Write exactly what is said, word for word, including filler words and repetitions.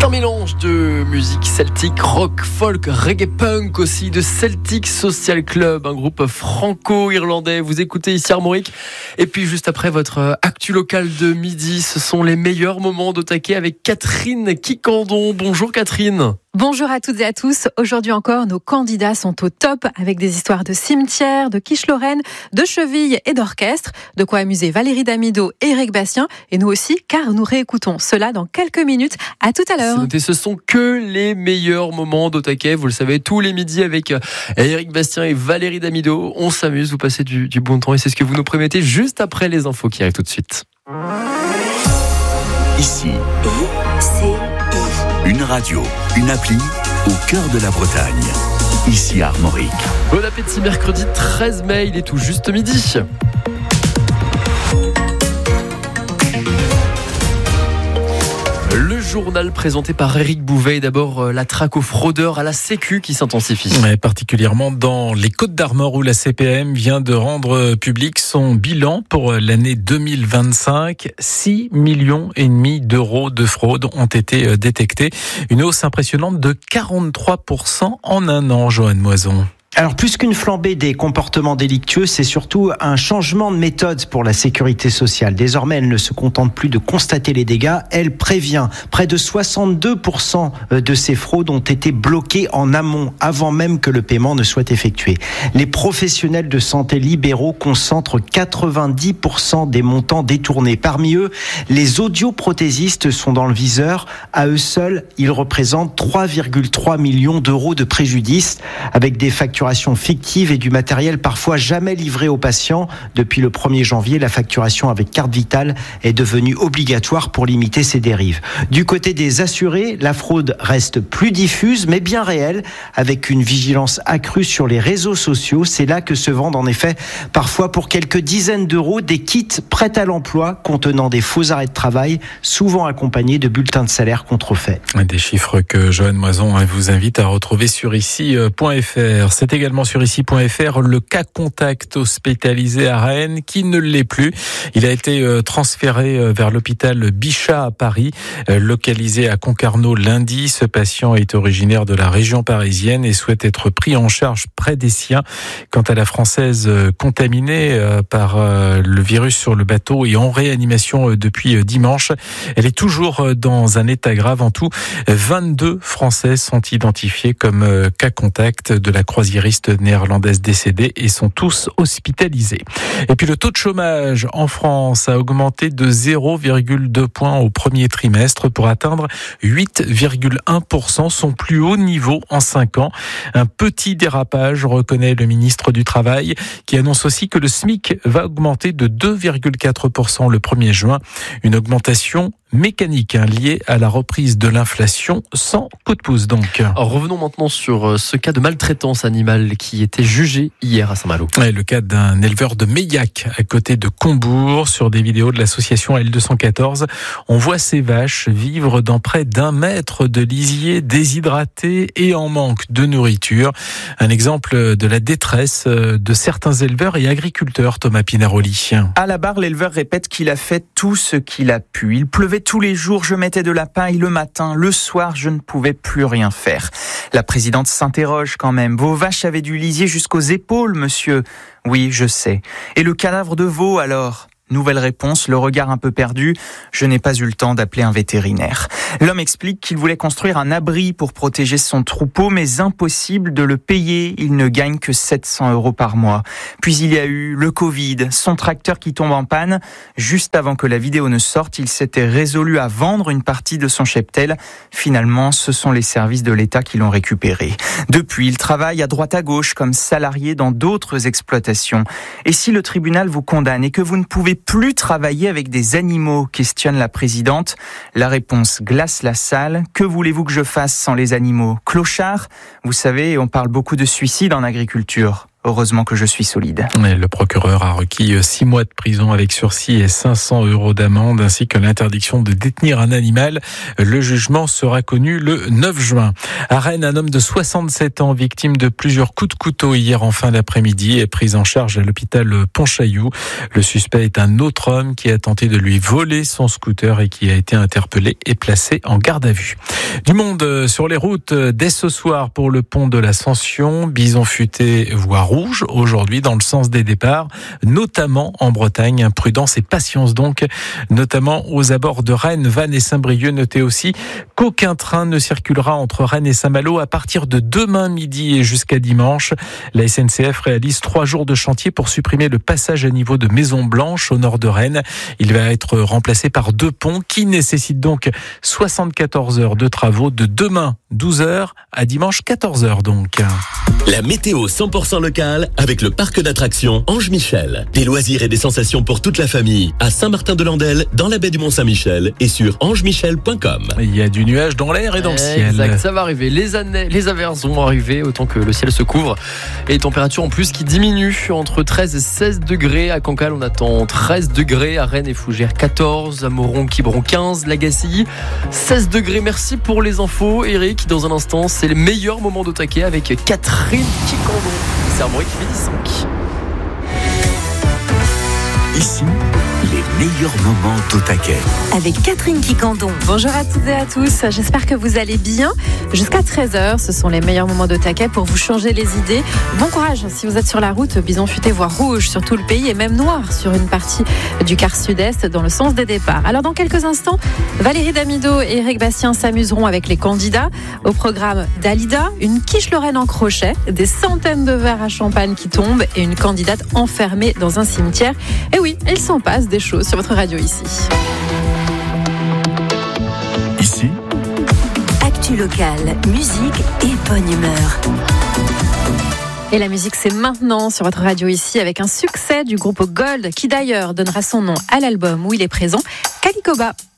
C'est un mélange de musique celtique, rock, folk, reggae punk aussi, de Celtic Social Club, un groupe franco-irlandais. Vous écoutez ici Armorique. Et puis juste après votre actu local de midi, ce sont les meilleurs moments d'Au Taquet avec Catherine Quicandon. Bonjour Catherine. Bonjour à toutes et à tous. Aujourd'hui encore, nos candidats sont au top avec des histoires de cimetières, de quiche lorraine, de chevilles et d'orchestre. De quoi amuser Valérie Damido et Éric Bastien. Et nous aussi, car nous réécoutons cela dans quelques minutes. À tout à l'heure. Et ce sont que les meilleurs moments d'Au Taquet. Vous le savez, tous les midis avec Éric Bastien et Valérie Damido. On s'amuse, vous passez du, du bon temps et c'est ce que vous nous promettez juste après les infos qui arrivent tout de suite. Ici, c'est une radio, une appli au cœur de la Bretagne. Ici Armorique. Bon appétit, mercredi treize mai, il est tout juste midi. Le journal présenté par Éric Bouvet. D'abord, la traque aux fraudeurs à la Sécu qui s'intensifie. Ouais, particulièrement dans les Côtes-d'Armor où la C P M vient de rendre public son bilan pour l'année deux mille vingt-cinq. six millions et demi d'euros de fraude ont été détectés. Une hausse impressionnante de quarante-trois pour cent en un an, Joanne Moison. Alors plus qu'une flambée des comportements délictueux, c'est surtout un changement de méthode pour la sécurité sociale. Désormais, elle ne se contente plus de constater les dégâts, elle prévient. Près de soixante-deux pour cent de ces fraudes ont été bloquées en amont, avant même que le paiement ne soit effectué. Les professionnels de santé libéraux concentrent quatre-vingt-dix pour cent des montants détournés. Parmi eux, les audioprothésistes sont dans le viseur. À eux seuls, ils représentent trois virgule trois millions d'euros de préjudice, avec des factures fictive et du matériel parfois jamais livré aux patients. Depuis le premier janvier, la facturation avec carte vitale est devenue obligatoire pour limiter ces dérives. Du côté des assurés, la fraude reste plus diffuse mais bien réelle, avec une vigilance accrue sur les réseaux sociaux. C'est là que se vendent en effet parfois pour quelques dizaines d'euros des kits prêts à l'emploi contenant des faux arrêts de travail, souvent accompagnés de bulletins de salaire contrefaits. Des chiffres que Joanne Moison vous invite à retrouver sur ici point f r. C'est également sur ici point f r le cas contact hospitalisé à Rennes qui ne l'est plus. Il a été transféré vers l'hôpital Bichat à Paris, localisé à Concarneau lundi. Ce patient est originaire de la région parisienne et souhaite être pris en charge près des siens. Quant à la Française contaminée par le virus sur le bateau et en réanimation depuis dimanche, elle est toujours dans un état grave. En tout, vingt-deux Français sont identifiés comme cas contact de la croisière néerlandaise décédée et sont tous hospitalisés. Et puis le taux de chômage en France a augmenté de zéro virgule deux points au premier trimestre pour atteindre huit virgule un pour cent, son plus haut niveau en cinq ans. Un petit dérapage, reconnaît le ministre du Travail, qui annonce aussi que le SMIC va augmenter de deux virgule quatre pour cent le premier juin. Une augmentation mécanique hein, liée à la reprise de l'inflation sans coup de pouce donc. Alors revenons maintenant sur ce cas de maltraitance animale qui était jugé hier à Saint-Malo. Ouais, le cas d'un éleveur de Meillac à côté de Combourg. Sur des vidéos de l'association L deux cent quatorze, on voit ces vaches vivre dans près d'un mètre de lisier, déshydratées et en manque de nourriture. Un exemple de la détresse de certains éleveurs et agriculteurs, Thomas Pinaroli. À la barre, l'éleveur répète qu'il a fait tout ce qu'il a pu. Il pleuvait tous les jours, je mettais de la paille le matin, le soir, je ne pouvais plus rien faire. La présidente s'interroge quand même. Vos vaches avaient du lisier jusqu'aux épaules, monsieur. Oui, je sais. Et le cadavre de veau, alors ? Nouvelle réponse, le regard un peu perdu. Je n'ai pas eu le temps d'appeler un vétérinaire. L'homme explique qu'il voulait construire un abri pour protéger son troupeau, mais impossible de le payer. Il ne gagne que sept cents euros par mois. Puis il y a eu le Covid, son tracteur qui tombe en panne. Juste avant que la vidéo ne sorte, il s'était résolu à vendre une partie de son cheptel. Finalement, ce sont les services de l'État qui l'ont récupéré. Depuis, il travaille à droite à gauche comme salarié dans d'autres exploitations. Et si le tribunal vous condamne et que vous ne pouvez plus travailler avec des animaux, questionne la présidente. La réponse glace la salle. Que voulez-vous que je fasse sans les animaux ? Clochard ? Vous savez, on parle beaucoup de suicide en agriculture. Heureusement que je suis solide. Mais le procureur a requis six mois de prison avec sursis et cinq cents euros d'amende, ainsi que l'interdiction de détenir un animal. Le jugement sera connu le neuf juin. À Rennes, un homme de soixante-sept ans, victime de plusieurs coups de couteau hier en fin d'après-midi, est pris en charge à l'hôpital Pontchaillou. Le suspect est un autre homme qui a tenté de lui voler son scooter et qui a été interpellé et placé en garde à vue. Du monde sur les routes dès ce soir pour le pont de l'Ascension. Bison futé, voie rouge aujourd'hui dans le sens des départs, notamment en Bretagne. Prudence et patience donc, notamment aux abords de Rennes, Vannes et Saint-Brieuc. Notez aussi qu'aucun train ne circulera entre Rennes et Saint-Malo à partir de demain midi et jusqu'à dimanche. La S N C F réalise trois jours de chantier pour supprimer le passage à niveau de Maison Blanche au nord de Rennes. Il va être remplacé par deux ponts qui nécessitent donc soixante-quatorze heures de travaux de demain douze heures à dimanche quatorze heures donc. La météo cent pour cent locale avec le parc d'attractions Ange Michel. Des loisirs et des sensations pour toute la famille à Saint-Martin-de-Landelle, dans la baie du Mont-Saint-Michel et sur ange michel point com. Il y a du nuage dans l'air et dans le ciel. Exact, ça va arriver. Les, années, les averses vont arriver autant que le ciel se couvre. Et température en plus qui diminue entre treize et seize degrés. À Cancale, on attend treize degrés. À Rennes et Fougères, quatorze. À Moron, Quiberon, quinze. Lagacilly, seize degrés. Merci pour les infos, Eric. Dans un instant, c'est le meilleur moment de taquet avec Catherine Kikandon. C'est Armorique midi cinq. Ici, les meilleurs moments d'au taquet. Avec Catherine Kikandon. Bonjour à toutes et à tous, j'espère que vous allez bien. Jusqu'à treize heures, ce sont les meilleurs moments de taquet pour vous changer les idées. Bon courage si vous êtes sur la route, bison futé voire rouge sur tout le pays et même noir sur une partie du quart sud-est dans le sens des départs. Alors dans quelques instants, Valérie Damido et Eric Bastien s'amuseront avec les candidats. Au programme Dalida, une quiche lorraine en crochet, des centaines de verres à champagne qui tombent et une candidate enfermée dans un cimetière. Et oui, il s'en passe des choses sur votre radio ici. Ici, Actu locale, musique et bonne humeur. Et la musique, c'est maintenant sur votre radio ici avec un succès du groupe Gold qui d'ailleurs donnera son nom à l'album où il est présent, Calicoba.